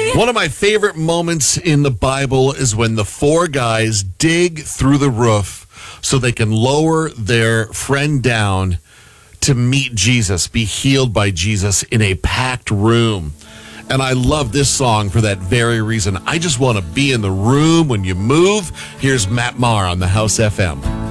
One of my favorite moments in the Bible is when the four guys dig through the roof so they can lower their friend down to meet Jesus, be healed by Jesus in a packed room. And I love this song for that very reason. I just want to be in the room when you move. Here's Matt Maher on the House FM.